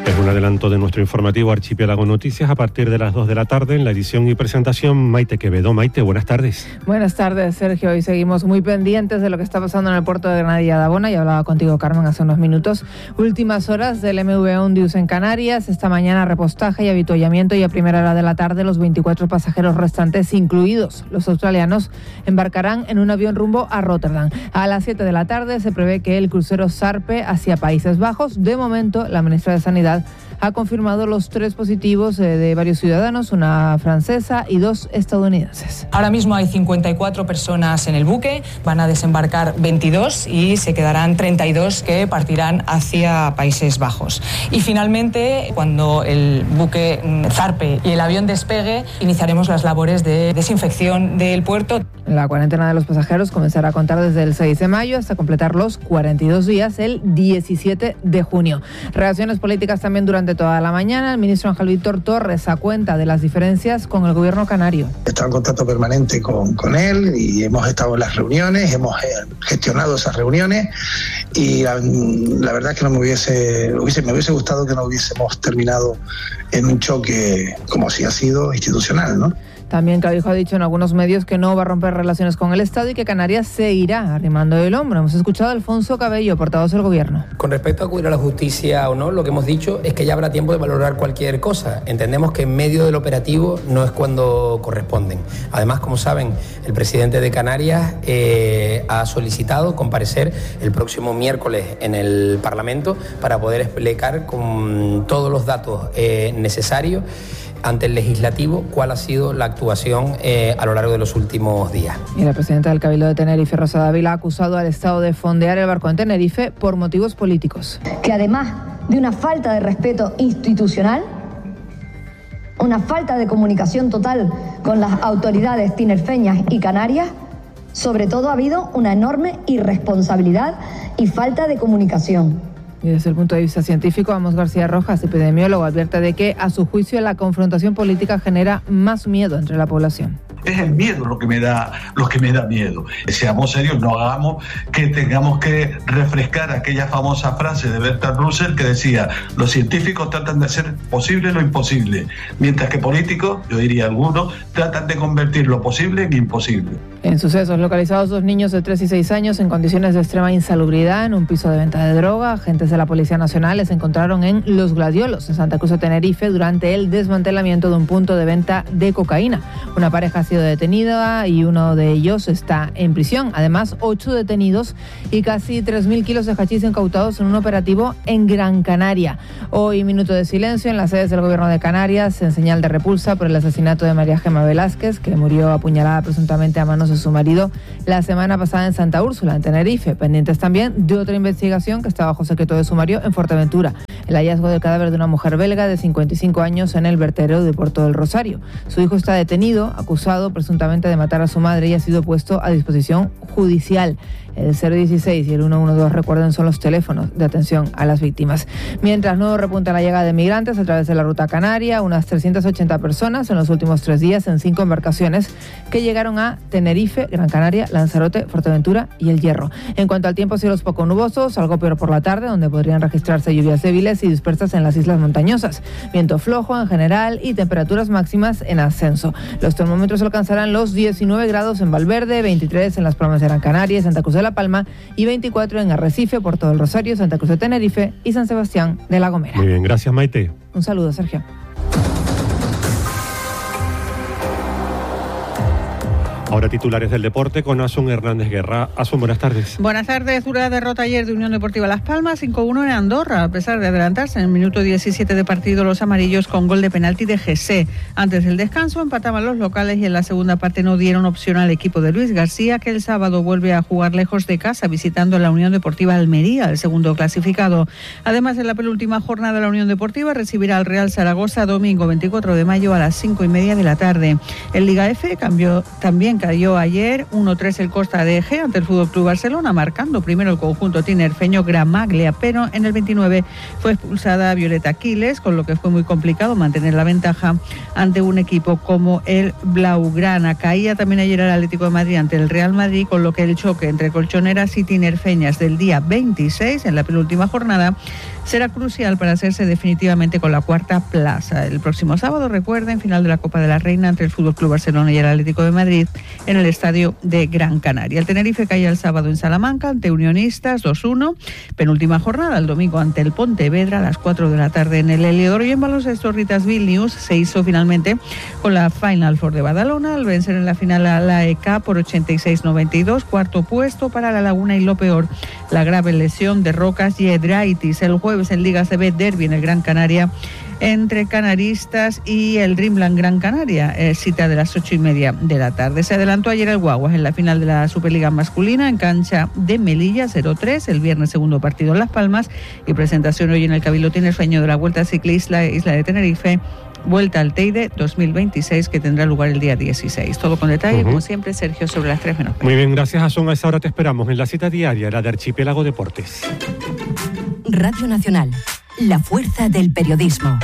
Es un adelanto de nuestro informativo Archipiélago Noticias a partir de las 2 de la tarde en la edición y presentación Maite Quevedo. Maite, buenas tardes. Buenas tardes, Sergio. Hoy seguimos muy pendientes de lo que está pasando en el puerto de Granadilla de Abona. Ya hablaba contigo, Carmen, hace unos minutos. Últimas horas del MV Ondius en Canarias. Esta mañana repostaje y avituallamiento y a primera hora de la tarde los 24 pasajeros restantes, incluidos los australianos, embarcarán en un avión rumbo a Rotterdam. A las 7 de la tarde se prevé que el crucero zarpe hacia Países Bajos. De momento, la ministra de Sanidad ha confirmado los 3 positivos de varios ciudadanos, una francesa y 2 estadounidenses. Ahora mismo hay 54 personas en el buque, van a desembarcar 22 y se quedarán 32 que partirán hacia Países Bajos. Y finalmente, cuando el buque zarpe y el avión despegue, iniciaremos las labores de desinfección del puerto. La cuarentena de los pasajeros comenzará a contar desde el 6 de mayo hasta completar los 42 días el 17 de junio. Reacciones políticas también durante toda la mañana. El ministro Ángel Víctor Torres da cuenta de las diferencias con el gobierno canario. He estado en contacto permanente con él y hemos estado en las reuniones, hemos gestionado esas reuniones y la verdad es que me hubiese gustado que no hubiésemos terminado en un choque como si ha sido institucional, ¿no? También Clavijo ha dicho en algunos medios que no va a romper relaciones con el Estado y que Canarias seguirá arrimando el hombro. Hemos escuchado a Alfonso Cabello, portavoz del Gobierno. Con respecto a acudir a la justicia o no, lo que hemos dicho es que ya habrá tiempo de valorar cualquier cosa. Entendemos que en medio del operativo no es cuando corresponden. Además, como saben, el presidente de Canarias ha solicitado comparecer el próximo miércoles en el Parlamento para poder explicar con todos los datos necesarios ante el legislativo cuál ha sido la actuación a lo largo de los últimos días. Y la presidenta del Cabildo de Tenerife, Rosa Dávila, ha acusado al Estado de fondear el barco en Tenerife por motivos políticos. Que además de una falta de respeto institucional, una falta de comunicación total con las autoridades tinerfeñas y canarias, sobre todo ha habido una enorme irresponsabilidad y falta de comunicación. Y desde el punto de vista científico, Amos García Rojas, epidemiólogo, advierte de que, a su juicio, la confrontación política genera más miedo entre la población. Es el miedo lo que me da miedo. Seamos serios, no hagamos que tengamos que refrescar aquella famosa frase de Bertrand Russell que decía: los científicos tratan de hacer posible lo imposible, mientras que políticos, yo diría algunos, tratan de convertir lo posible en imposible. En sucesos localizados 2 niños de 3 y 6 años en condiciones de extrema insalubridad en un piso de venta de droga. Agentes de la Policía Nacional les encontraron en Los Gladiolos, en Santa Cruz de Tenerife, durante el desmantelamiento de un punto de venta de cocaína. Una pareja ha sido detenida y uno de ellos está en prisión. Además, 8 detenidos y casi 3.000 kilos de hachís incautados en un operativo en Gran Canaria. Hoy, minuto de silencio en las sedes del Gobierno de Canarias en señal de repulsa por el asesinato de María Gemma Velázquez, que murió apuñalada presuntamente a manos de su marido la semana pasada en Santa Úrsula, en Tenerife. Pendientes también de otra investigación que está bajo secreto de sumario en Fuerteventura. El hallazgo del cadáver de una mujer belga de 55 años en el vertedero de Puerto del Rosario. Su hijo está detenido, acusado presuntamente de matar a su madre y ha sido puesto a disposición judicial. El 016 y el 112, recuerden, son los teléfonos de atención a las víctimas. Mientras no repunta la llegada de migrantes a través de la ruta canaria, unas 380 personas en los últimos 3 días en 5 embarcaciones que llegaron a Tenerife, Gran Canaria, Lanzarote, Fuerteventura y El Hierro. En cuanto al tiempo, cielos poco nubosos, algo peor por la tarde, donde podrían registrarse lluvias débiles y dispersas en las islas montañosas. Viento flojo en general y temperaturas máximas en ascenso. Los termómetros alcanzarán los 19 grados en Valverde, 23 en las Palmas de Gran Canaria, Santa Cruz de La Palma y 24 en Arrecife, Puerto del Rosario, Santa Cruz de Tenerife y San Sebastián de La Gomera. Muy bien, gracias, Maite. Un saludo, Sergio. Ahora titulares del deporte con Asun Hernández Guerra. Asun, buenas tardes. Buenas tardes. Dura derrota ayer de Unión Deportiva Las Palmas, 5-1 en Andorra, a pesar de adelantarse en el minuto 17 de partido los amarillos con gol de penalti de Jessé. Antes del descanso empataban los locales y en la segunda parte no dieron opción al equipo de Luis García, que el sábado vuelve a jugar lejos de casa visitando la Unión Deportiva Almería, el segundo clasificado. Además, en la penúltima jornada la Unión Deportiva recibirá al Real Zaragoza domingo 24 de mayo a las 5:30 de la tarde. En Liga F también cayó ayer 1-3 el Costa de Eje ante el Fútbol Club Barcelona, marcando primero el conjunto tinerfeño Gramaglia, pero en el 29 fue expulsada Violeta Quiles, con lo que fue muy complicado mantener la ventaja ante un equipo como el Blaugrana. Caía también ayer el Atlético de Madrid ante el Real Madrid, con lo que el choque entre colchoneras y tinerfeñas del día 26 en la penúltima jornada será crucial para hacerse definitivamente con la cuarta plaza. El próximo sábado, recuerden, final de la Copa de la Reina entre el FC Barcelona y el Atlético de Madrid en el estadio de Gran Canaria. El Tenerife cae el sábado en Salamanca ante Unionistas 2-1. Penúltima jornada el domingo ante el Pontevedra a las 4 de la tarde en el Heliodoro. Y en baloncesto, Ritas Vilnius se hizo finalmente con la Final Four de Badalona al vencer en la final a la EK por 86-92. Cuarto puesto para La Laguna y lo peor, la grave lesión de Rocas Giedraitis. El jueves en Liga CB derbi en el Gran Canaria entre Canaristas y el Dreamland Gran Canaria, cita de las 8:30 de la tarde. Se adelantó ayer el Guaguas en la final de la Superliga masculina en cancha de Melilla 0-3, el viernes segundo partido en Las Palmas y presentación hoy en el Cabildo tinerfeño de la Vuelta Ciclista Isla de Tenerife, Vuelta al Teide 2026, que tendrá lugar el día 16. Todo con detalle, como siempre, Sergio, sobre las 3 menos 20. Muy bien, gracias, Jason. A esa hora te esperamos en la cita diaria, la de Archipiélago Deportes. Radio Nacional, la fuerza del periodismo.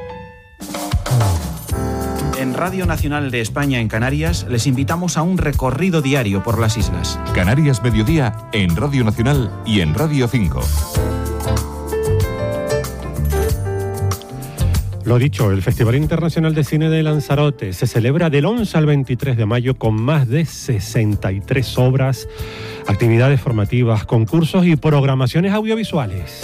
En Radio Nacional de España en Canarias les invitamos a un recorrido diario por las islas. Canarias Mediodía en Radio Nacional y en Radio 5. Lo dicho, el Festival Internacional de Cine de Lanzarote se celebra del 11 al 23 de mayo con más de 63 obras, actividades formativas, concursos y programaciones audiovisuales.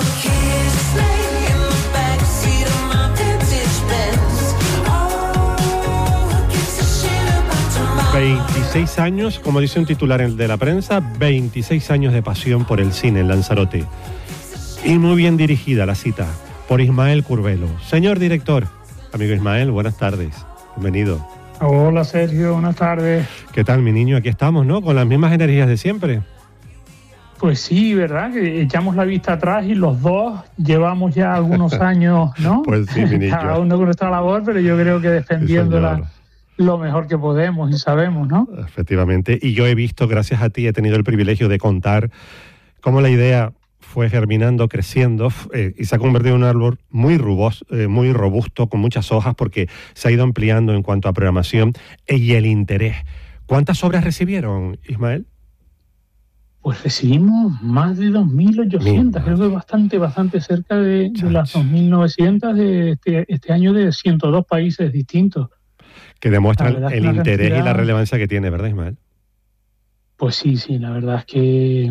26 años, como dice un titular de la prensa, 26 años de pasión por el cine en Lanzarote. Y muy bien dirigida la cita por Ismael Curvelo. Señor director, amigo Ismael, buenas tardes. Bienvenido. Hola Sergio, buenas tardes. ¿Qué tal, mi niño? Aquí estamos, ¿no? Con las mismas energías de siempre. Pues sí, ¿verdad? Que echamos la vista atrás y los dos llevamos ya algunos años, ¿no? Pues sí, mi niño. Cada uno con nuestra labor, pero yo creo que defendiéndola lo mejor que podemos y sabemos, ¿no? Efectivamente. Y yo he visto, gracias a ti, he tenido el privilegio de contar cómo la idea fue germinando, creciendo y se ha convertido en un árbol muy robusto, con muchas hojas, porque se ha ido ampliando en cuanto a programación y el interés. ¿Cuántas obras recibieron, Ismael? Pues recibimos más de 2.800, creo que bastante cerca de las 2.900 de este año, de 102 países distintos. Que demuestran el interés y la relevancia que tiene, ¿verdad, Ismael? Pues sí, la verdad es que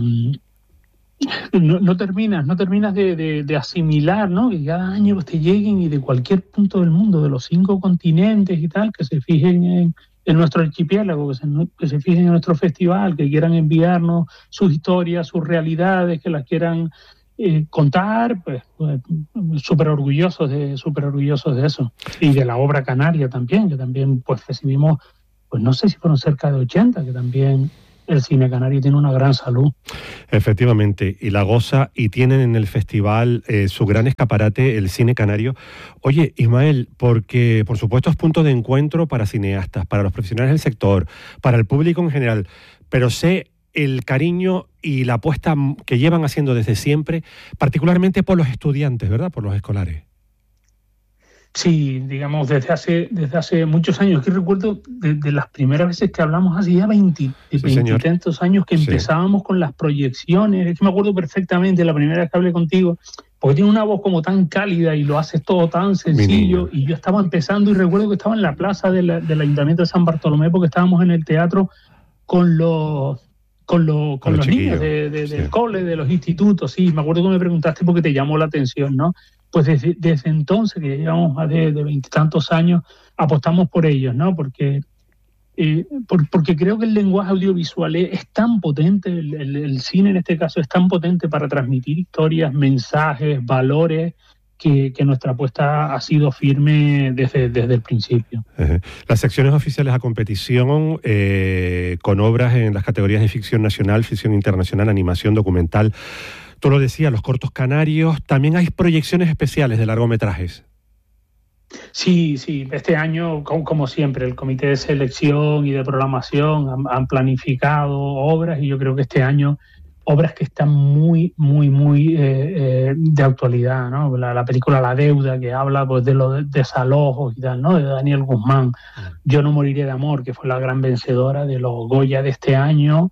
no terminas de asimilar, ¿no? Que cada año pues, te lleguen y de cualquier punto del mundo, de los 5 continentes y tal, que se fijen en nuestro archipiélago, que se fijen en nuestro festival, que quieran enviarnos sus historias, sus realidades, que las quieran contar, pues súper orgullosos de eso. Y de la obra canaria también, que también pues recibimos, pues no sé si fueron cerca de 80, que también el cine canario tiene una gran salud. Efectivamente, y la goza, y tienen en el festival su gran escaparate, el cine canario. Oye, Ismael, porque por supuesto es punto de encuentro para cineastas, para los profesionales del sector, para el público en general, pero sé el cariño y la apuesta que llevan haciendo desde siempre, particularmente por los estudiantes, ¿verdad?, por los escolares. Sí, digamos, desde hace muchos años. Que recuerdo de las primeras veces que hablamos, hace ya 20 y tantos años, que empezábamos con las proyecciones. Es que me acuerdo perfectamente la primera vez que hablé contigo, porque tiene una voz como tan cálida y lo haces todo tan sencillo. Y yo estaba empezando y recuerdo que estaba en la plaza del Ayuntamiento de San Bartolomé, porque estábamos en el teatro con los niños del cole, de los institutos. Sí, me acuerdo que me preguntaste porque te llamó la atención, ¿no? Pues desde entonces, que llevamos más de 20 y tantos años, apostamos por ellos, ¿no? Porque creo que el lenguaje audiovisual es tan potente, el cine en este caso es tan potente para transmitir historias, mensajes, valores, que nuestra apuesta ha sido firme desde el principio. Las secciones oficiales a competición con obras en las categorías de ficción nacional, ficción internacional, animación, documental. Tú lo decías, los cortos canarios. También hay proyecciones especiales de largometrajes. Sí, este año, como siempre, el comité de selección y de programación han planificado obras, y yo creo que este año obras que están muy de actualidad, ¿no? La película La Deuda, que habla pues de los desalojos y tal, ¿no? De Daniel Guzmán. Yo no moriré de amor, que fue la gran vencedora de los Goya de este año.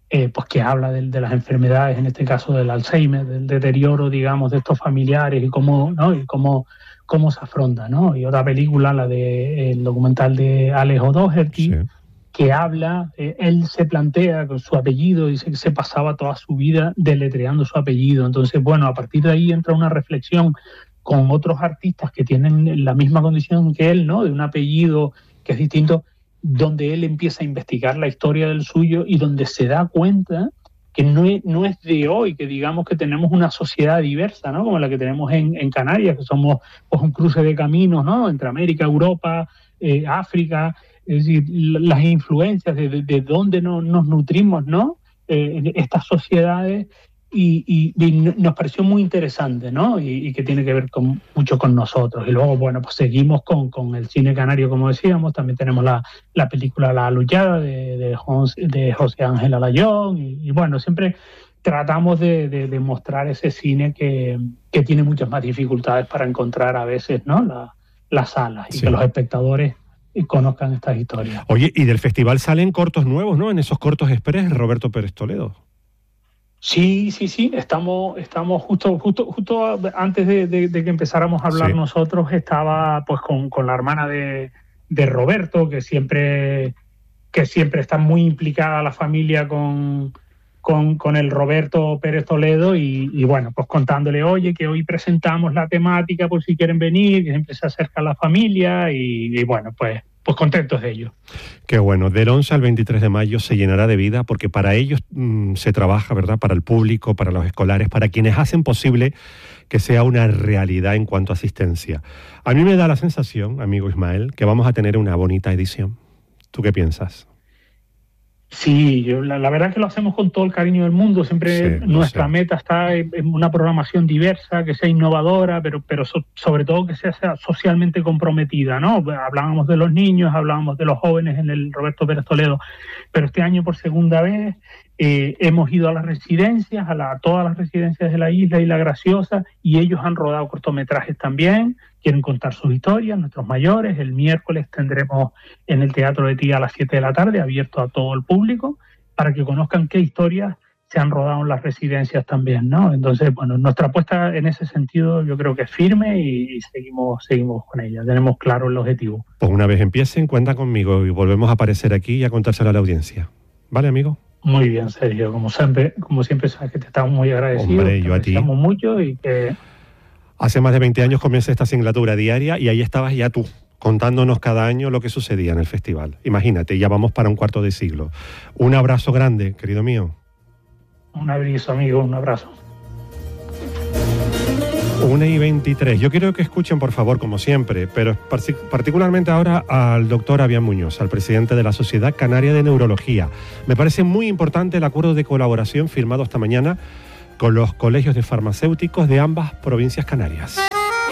pues que habla de las enfermedades, en este caso del Alzheimer, del deterioro, digamos, de estos familiares y cómo, ¿no? Y cómo se afronta, ¿no? Y otra película, el documental de Alex O'Doherty, sí, que habla, él se plantea con su apellido, dice que se pasaba toda su vida deletreando su apellido. Entonces, bueno, a partir de ahí entra una reflexión con otros artistas que tienen la misma condición que él, ¿no? De un apellido que es distinto, donde él empieza a investigar la historia del suyo y donde se da cuenta que no es de hoy, que digamos que tenemos una sociedad diversa, ¿no? Como la que tenemos en Canarias, que somos pues un cruce de caminos, ¿no? Entre América, Europa, África, es decir, las influencias de dónde nos nutrimos, ¿no? Estas sociedades, y nos pareció muy interesante, ¿no? Y que tiene que ver mucho con nosotros. Y luego, bueno, pues seguimos con el cine canario, como decíamos. También tenemos la película La Luchada de José Ángel Alayón, y bueno, siempre tratamos de mostrar ese cine que tiene muchas más dificultades para encontrar a veces, ¿no? Las salas, y sí, que los espectadores conozcan estas historias. Oye, y del festival salen cortos nuevos, ¿no? En esos cortos express, Roberto Pérez Toledo. Sí, estamos justo antes de que empezáramos a hablar, sí, nosotros, estaba pues con la hermana de Roberto, que siempre está muy implicada la familia con el Roberto Pérez Toledo, y bueno, pues contándole, oye, que hoy presentamos la temática por si quieren venir, que siempre se acerca a la familia, y bueno, pues contentos de ello. Qué bueno. Del 11 al 23 de mayo se llenará de vida, porque para ellos se trabaja, ¿verdad? Para el público, para los escolares, para quienes hacen posible que sea una realidad en cuanto a asistencia. A mí me da la sensación, amigo Ismael, que vamos a tener una bonita edición. ¿Tú qué piensas? Sí, la verdad es que lo hacemos con todo el cariño del mundo. Siempre sí, nuestra meta está en una programación diversa, que sea innovadora, pero sobre todo que sea socialmente comprometida, ¿no? Hablábamos de los niños, hablábamos de los jóvenes en el Roberto Pérez Toledo, pero este año por segunda vez hemos ido a las residencias, todas las residencias de la isla y La Graciosa, y ellos han rodado cortometrajes también, quieren contar sus historias, nuestros mayores. El miércoles tendremos en el Teatro de Tía a las 7 de la tarde, abierto a todo el público, para que conozcan qué historias se han rodado en las residencias también, ¿no? Entonces, bueno, nuestra apuesta en ese sentido yo creo que es firme, y seguimos con ella. Tenemos claro el objetivo. Pues una vez empiecen, cuenta conmigo y volvemos a aparecer aquí y a contárselo a la audiencia. ¿Vale, amigo? Muy bien, Sergio. Como siempre sabes que te estamos muy agradecidos. Hombre, yo a ti. Te apreciamos mucho, y que... Hace más de 20 años comienza esta asignatura diaria, y ahí estabas ya tú, contándonos cada año lo que sucedía en el festival. Imagínate, ya vamos para un cuarto de siglo. Un abrazo grande, querido mío. Un abrazo, amigo, un abrazo. 1:23. Yo quiero que escuchen, por favor, como siempre, pero particularmente ahora al doctor Avian Muñoz, al presidente de la Sociedad Canaria de Neurología. Me parece muy importante el acuerdo de colaboración firmado esta mañana con los colegios de farmacéuticos de ambas provincias canarias.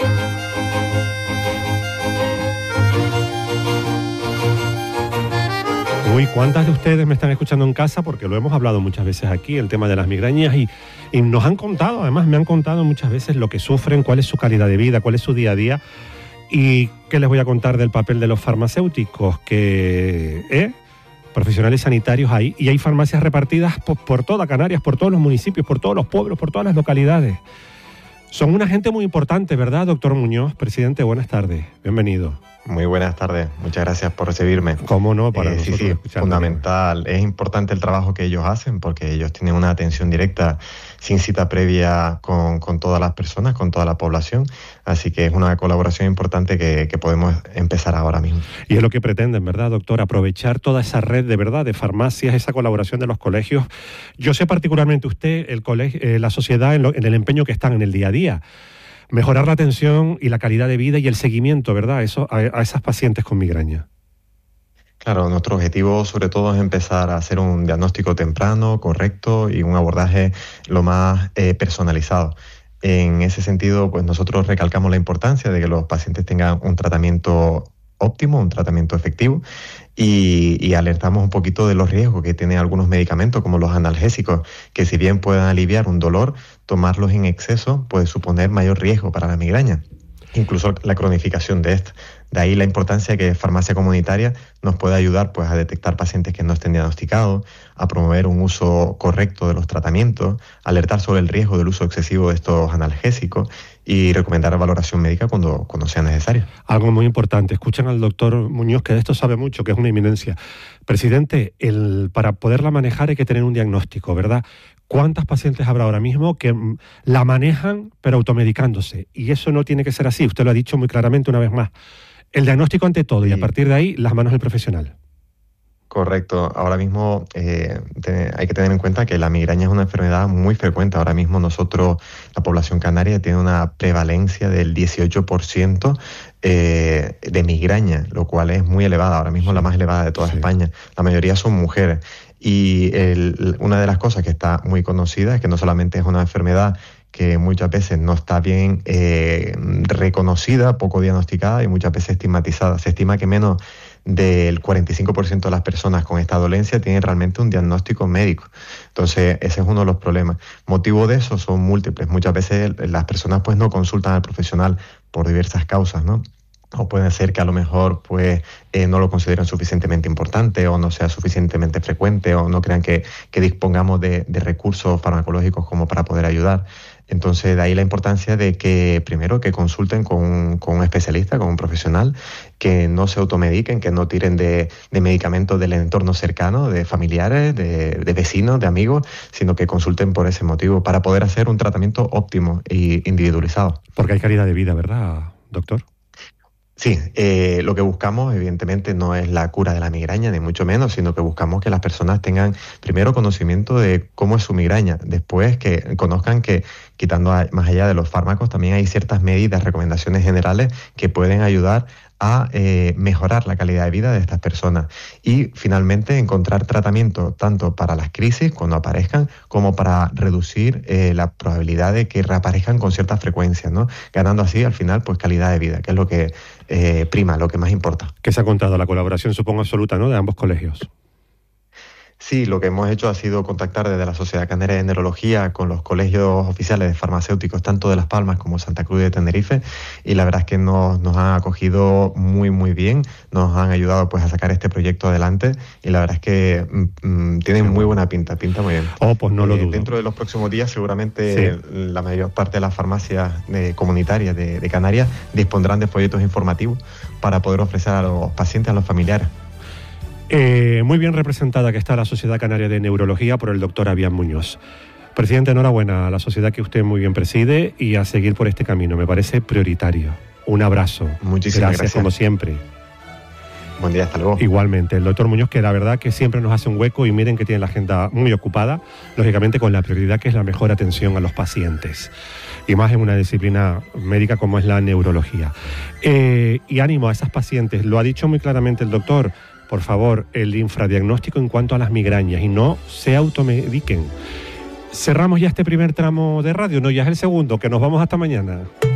Uy, ¿cuántas de ustedes me están escuchando en casa? Porque lo hemos hablado muchas veces aquí, el tema de las migrañas, y nos han contado, además me han contado muchas veces lo que sufren, cuál es su calidad de vida, cuál es su día a día. Y qué les voy a contar del papel de los farmacéuticos, que profesionales sanitarios hay, y hay farmacias repartidas por toda Canarias, por todos los municipios, por todos los pueblos, por todas las localidades. Son una gente muy importante, ¿verdad, doctor Muñoz? Presidente, buenas tardes, bienvenido. Muy buenas tardes, muchas gracias por recibirme. ¿Cómo no? Para nosotros. Sí, fundamental. Es importante el trabajo que ellos hacen, porque ellos tienen una atención directa, sin cita previa, con todas las personas, con toda la población. Así que es una colaboración importante que podemos empezar ahora mismo. Y es lo que pretenden, ¿verdad, doctor? Aprovechar toda esa red de verdad de farmacias, esa colaboración de los colegios. Yo sé particularmente usted, el colegio, la sociedad, en el empeño que están en el día a día. Mejorar la atención y la calidad de vida y el seguimiento, ¿verdad? A esas pacientes con migraña. Claro, nuestro objetivo sobre todo es empezar a hacer un diagnóstico temprano, correcto, y un abordaje lo más personalizado. En ese sentido, pues nosotros recalcamos la importancia de que los pacientes tengan un tratamiento óptimo, un tratamiento efectivo, y alertamos un poquito de los riesgos que tienen algunos medicamentos, como los analgésicos, que si bien pueden aliviar un dolor, tomarlos en exceso puede suponer mayor riesgo para la migraña. incluso la cronificación de esta. De ahí la importancia de que farmacia comunitaria nos pueda ayudar pues, a detectar pacientes que no estén diagnosticados, a promover un uso correcto de los tratamientos, alertar sobre el riesgo del uso excesivo de estos analgésicos y recomendar valoración médica cuando sea necesario. Algo muy importante, escuchen al doctor Muñoz, que de esto sabe mucho, que es una eminencia. Presidente, para poderla manejar hay que tener un diagnóstico, ¿verdad? ¿Cuántas pacientes habrá ahora mismo que la manejan pero automedicándose? Y eso no tiene que ser así, usted lo ha dicho muy claramente una vez más. El diagnóstico ante todo y a partir de ahí las manos del profesional. Correcto. Ahora mismo hay que tener en cuenta que la migraña es una enfermedad muy frecuente. Ahora mismo nosotros, la población canaria, tiene una prevalencia del 18% de migraña, lo cual es muy elevada. Ahora mismo la más elevada de toda España. La mayoría son mujeres. Y una de las cosas que está muy conocida es que no solamente es una enfermedad que muchas veces no está bien reconocida, poco diagnosticada y muchas veces estigmatizada. Se estima que menos del 45% de las personas con esta dolencia tienen realmente un diagnóstico médico. Entonces, ese es uno de los problemas. Motivo de eso son múltiples. Muchas veces las personas pues no consultan al profesional por diversas causas, ¿no? O puede ser que a lo mejor pues no lo consideren suficientemente importante o no sea suficientemente frecuente o no crean que dispongamos de recursos farmacológicos como para poder ayudar. Entonces, de ahí la importancia de que primero que consulten con un especialista, con un profesional, que no se automediquen, que no tiren de medicamentos del entorno cercano, de familiares, de vecinos, de amigos, sino que consulten por ese motivo para poder hacer un tratamiento óptimo e individualizado. Porque hay calidad de vida, ¿verdad, doctor? Sí, lo que buscamos evidentemente no es la cura de la migraña, ni mucho menos, sino que buscamos que las personas tengan primero conocimiento de cómo es su migraña, después que conozcan que quitando más allá de los fármacos también hay ciertas medidas, recomendaciones generales que pueden ayudar a mejorar la calidad de vida de estas personas y finalmente encontrar tratamiento tanto para las crisis cuando aparezcan como para reducir la probabilidad de que reaparezcan con cierta frecuencia, ¿no? Ganando así al final pues calidad de vida, que es lo que prima, lo que más importa. ¿Qué se ha contado? La colaboración supongo absoluta, ¿no?, de ambos colegios. Sí, lo que hemos hecho ha sido contactar desde la Sociedad Canaria de Neurología con los colegios oficiales de farmacéuticos, tanto de Las Palmas como Santa Cruz de Tenerife, y la verdad es que nos han acogido muy, muy bien, nos han ayudado pues a sacar este proyecto adelante, y la verdad es que tienen muy buena pinta muy bien. Oh, pues no lo dudo. Dentro de los próximos días seguramente la mayor parte de las farmacias comunitarias de Canarias dispondrán de folletos informativos para poder ofrecer a los pacientes, a los familiares. Muy bien representada que está la Sociedad Canaria de Neurología por el doctor Avián Muñoz. Presidente, enhorabuena a la sociedad que usted muy bien preside y a seguir por este camino. Me parece prioritario. Un abrazo. Muchísimas gracias. Como siempre. Buen día, hasta luego. Igualmente, el doctor Muñoz, que la verdad que siempre nos hace un hueco y miren que tiene la agenda muy ocupada, lógicamente con la prioridad que es la mejor atención a los pacientes. Y más en una disciplina médica como es la neurología. Y ánimo a esas pacientes, lo ha dicho muy claramente el doctor. Por favor, el infradiagnóstico en cuanto a las migrañas y no se automediquen. Cerramos ya este primer tramo de radio, no, ya es el segundo, que nos vamos hasta mañana.